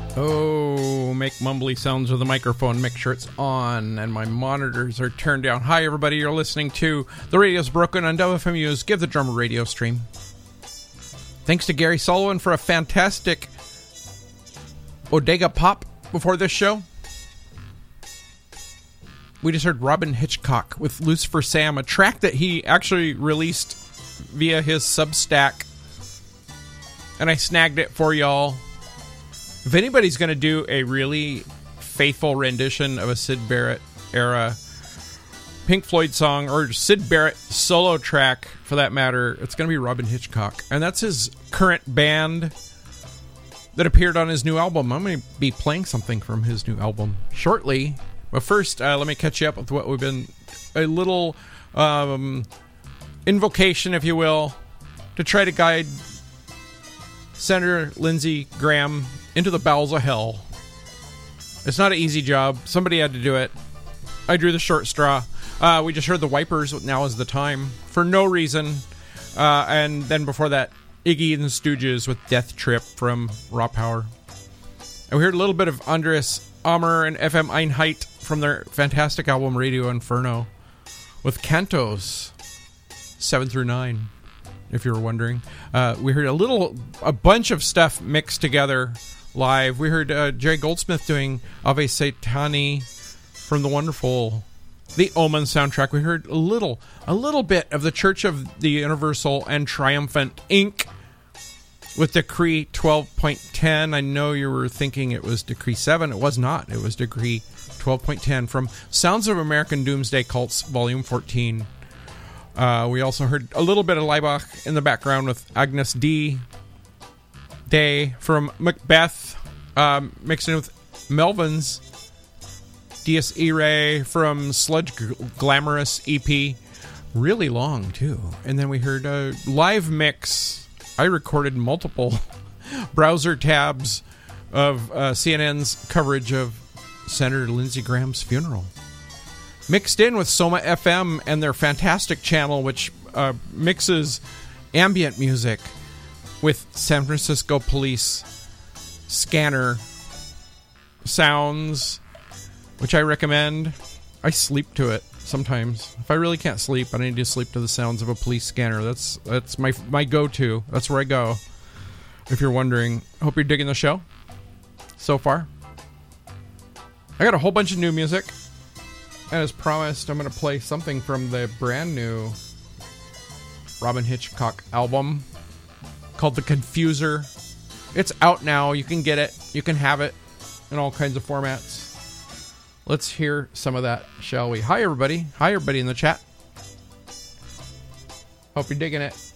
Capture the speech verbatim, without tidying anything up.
Oh, make mumbly sounds with the microphone. Make sure it's on and my monitors are turned down. Hi, everybody. You're listening to The Radio's Broken on W F M U's Give the Drummer radio stream. Thanks to Gary Sullivan for a fantastic Bodega Pop before this show. We just heard Robin Hitchcock with Lucifer Sam, a track that he actually released via his Substack. And I snagged it for y'all. If anybody's going to do a really faithful rendition of a Syd Barrett era Pink Floyd song, or Syd Barrett solo track for that matter, it's going to be Robin Hitchcock. And that's his current band that appeared on his new album. I'm going to be playing something from his new album shortly. But first, uh, let me catch you up with what we've been... A little um, invocation, if you will, to try to guide Senator Lindsey Graham into the bowels of hell. It's not an easy job. Somebody had to do it. I drew the short straw. Uh, we just heard the Wipers, Now Is the Time, for no reason. Uh, and then before that, Iggy and the Stooges with Death Trip from Raw Power. And we heard a little bit of Andreas Ammer and F M Einheit from their fantastic album Radio Inferno with Cantos seven through nine, if you were wondering. Uh, we heard a little, a bunch of stuff mixed together live. We heard uh, Jerry Goldsmith doing Ave Satani from the wonderful The Omen soundtrack. We heard a little, a little bit of the Church of the Universal and Triumphant Incorporated with Decree twelve point ten. I know you were thinking it was Decree seven. It was not. It was Decree twelve point ten from Sounds of American Doomsday Cults, Volume fourteen. Uh, we also heard a little bit of Leibach in the background with Agnes D. Day from Macbeth, um, mixed in with Melvin's Dies Irae from Sludge Glamorous E P. Really long, too. And then we heard a live mix. I recorded multiple browser tabs of uh, C N N's coverage of Senator Lindsey Graham's funeral. Mixed in with Soma F M and their fantastic channel, which uh, mixes ambient music with San Francisco Police scanner sounds, which I recommend. I sleep to it sometimes. If I really can't sleep, I need to sleep to the sounds of a police scanner. That's that's my my go-to. That's where I go. If you're wondering, hope you're digging the show so far. I got a whole bunch of new music. And as promised, I'm going to play something from the brand new Robin Hitchcock album called The Confuser. It's out now. You can get it. You can have it in all kinds of formats. Let's hear some of that, shall we? Hi, everybody. Hi, everybody in the chat. Hope you're digging it.